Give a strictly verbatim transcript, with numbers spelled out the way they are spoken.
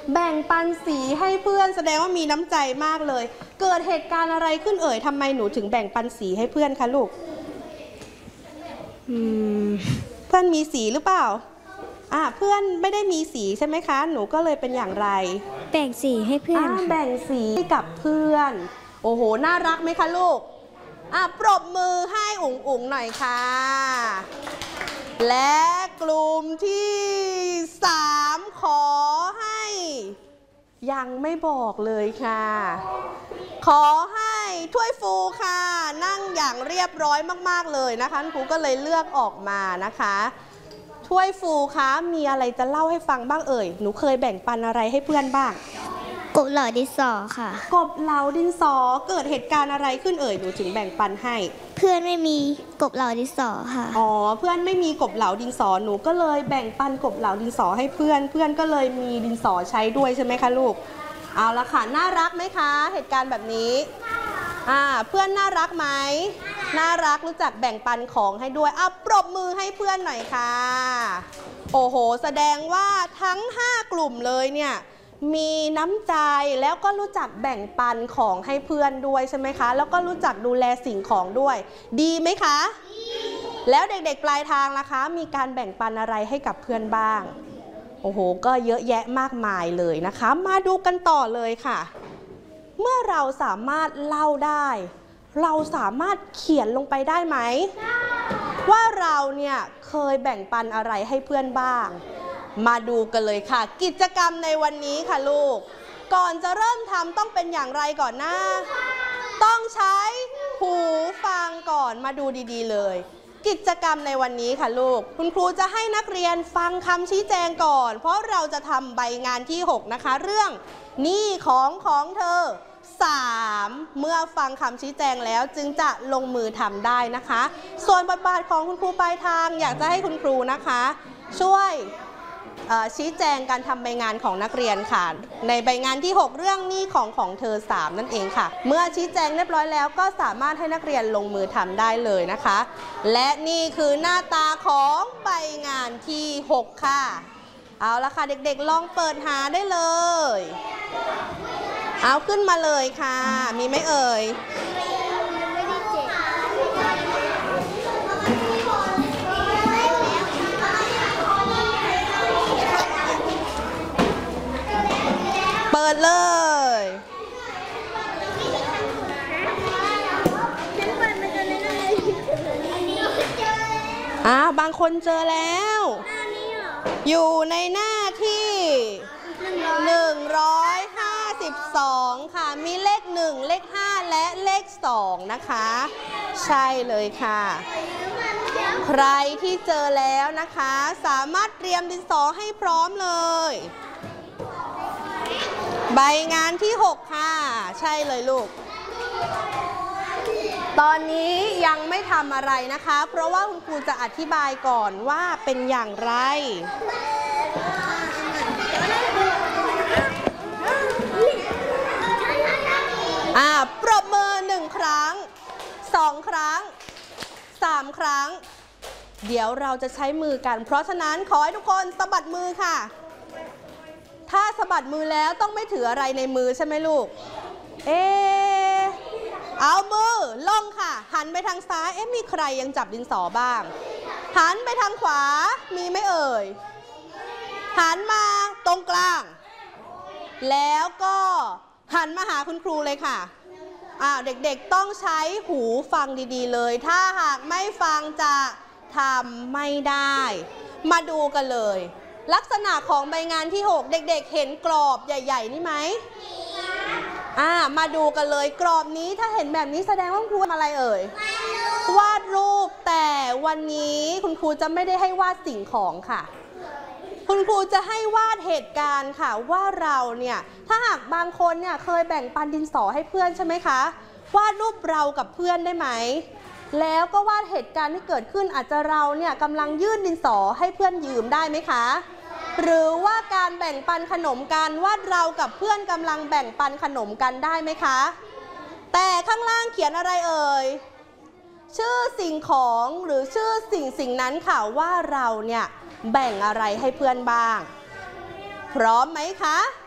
แบ่งปันสีให้เพื่อนแสดงว่ามีน้ำใจมากเลยเกิดเหตุการณ์อะไรขึ้นเอ่ยทำไมหนูถึงแบ่งปันสีให้เพื่อนคะลูกอืมเพื่อนมีสีหรือเปล่าอ่ะเพื่อนไม่ได้มีสีใช่ไหมคะหนูก็เลยเป็นอย่างไรแบ่งสีให้เพื่อนแบ่งสีให้กับเพื่อนโอ้โหน่ารักไหมคะลูกอ่ะปรบมือให้อุ๋งอุ๋งหน่อยค่ะและกลุ่มที่สามขอให้ยังไม่บอกเลยค่ะขอให้ถ้วยฟูค่ะนั่งอย่างเรียบร้อยมากๆเลยนะคะครูก็เลยเลือกออกมานะคะถ้วยฟูคะมีอะไรจะเล่าให้ฟังบ้างเอ่ยหนูเคยแบ่งปันอะไรให้เพื่อนบ้างกบเหล่าดินสอค่ะกบเหล่าดินสอเกิดเหตุการณ์อะไรขึ้นเอ่ยหนูถึงแบ่งปันให้เพื่อนไม่มีกบเหล่าดินสอค่ะอ๋อเพื่อนไม่มีกบเหล่าดินสอหนูก็เลยแบ่งปันกบเหล่าดินสอให้เพื่อนเพื่อนก็เลยมีดินสอใช้ด้วยใช่ไหมคะลูกเอาละค่ะน่ารักไหมคะเหตุการณ์แบบนี้อ่าเพื่อนน่ารักไหมน่ารักรู้จักแบ่งปันของให้ด้วยอ่ะปรบมือให้เพื่อนหน่อยค่ะโอ้โหแสดงว่าทั้งห้ากลุ่มเลยเนี่ยมีน้ำใจแล้วก็รู้จักแบ่งปันของให้เพื่อนด้วยใช่ไหมคะแล้วก็รู้จักดูแลสิ่งของด้วยดีไหมคะแล้วเด็กๆปลายทางล่ะคะมีการแบ่งปันอะไรให้กับเพื่อนบ้างโอ้โหก็เยอะแยะมากมายเลยนะคะมาดูกันต่อเลยค่ะเมื่อเราสามารถเล่าได้เราสามารถเขียนลงไปได้ไหมว่าเราเนี่ยเคยแบ่งปันอะไรให้เพื่อนบ้างมาดูกันเลยค่ะกิจกรรมในวันนี้ค่ะลูกก่อนจะเริ่มทำต้องเป็นอย่างไรก่อนนะต้องใช้หูฟังก่อนมาดูดีๆเลยกิจกรรมในวันนี้ค่ะลูกคุณครูจะให้นักเรียนฟังคำชี้แจงก่อนเพราะเราจะทำใบงานที่หกนะคะเรื่องหนี้ของของเธอสามเมื่อฟังคำชี้แจงแล้วจึงจะลงมือทำได้นะคะส่วนบทบาทของคุณครูปลายทางอยากจะให้คุณครูนะคะช่วยชี้แจงการทำใบงานของนักเรียนค่ะในใบงานที่หกเรื่องหนี้ของของเธอสามนั่นเองค่ะเมื่อชี้แจงเรียบร้อยแล้วก็สามารถให้นักเรียนลงมือทำได้เลยนะคะและนี่คือหน้าตาของใบงานที่หกค่ะเอาละค่ะเด็กๆลองเปิดหาได้เลยเอาขึ้นมาเลยค่ะมีไหมเอ่ยเปิดเลยอ่าบางคนเจอแล้วอยู่ในหน้าที่หนึ่งร้อยห้าสิบสองค่ะมีเลขหนึ่งเลขห้าและเลขสองนะคะใช่เลยค่ะใครที่เจอแล้วนะคะสามารถเตรียมดินสอให้พร้อมเลยใบงานที่หกค่ะใช่เลยลูกตอนนี้ยังไม่ทำอะไรนะคะเพราะว่าคุณครูจะอธิบายก่อนว่าเป็นอย่างไรอ่าปรบมือหนึ่งครั้งสองครั้งสามครั้งเดี๋ยวเราจะใช้มือกันเพราะฉะนั้นขอให้ทุกคนสะบัดมือค่ะถ้าสะบัดมือแล้วต้องไม่ถืออะไรในมือใช่ไหมลูกเออเอามือลงค่ะหันไปทางซ้ายเอ๊ะมีใครยังจับดินสอบ้างหันไปทางขวามีไหมเอ่ยหันมาตรงกลางแล้วก็หันมาหาคุณครูเลยค่ะอ้าวเด็กๆต้องใช้หูฟังดีๆเลยถ้าหากไม่ฟังจะทำไม่ได้มาดูกันเลยลักษณะของใบงานที่หกเด็กๆเห็นกรอบใหญ่ๆนี่ไหมอ่ามาดูกันเลยกรอบนี้ถ้าเห็นแบบนี้แสดงว่าคุณครูทำอะไรเอ่ยวาดรูปแต่วันนี้คุณครูจะไม่ได้ให้วาดสิ่งของค่ะคุณครูจะให้วาดเหตุการณ์ค่ะว่าเราเนี่ยถ้าหากบางคนเนี่ยเคยแบ่งปันดินสอให้เพื่อนใช่ไหมคะวาดรูปเรากับเพื่อนได้ไหมแล้วก็วาดเหตุการณ์ที่เกิดขึ้นอาจจะเราเนี่ยกำลังยื่นดินสอให้เพื่อนยืมได้ไหมคะหรือว่าการแบ่งปันขนมกันวาดเรากับเพื่อนกำลังแบ่งปันขนมกันได้ไหมคะแต่ข้างล่างเขียนอะไรเอ่ยชื่อสิ่งของหรือชื่อสิ่งสิ่งนั้นค่ะว่าเราเนี่ยแบ่งอะไรให้เพื่อนบ้างพร้อมไหมคะ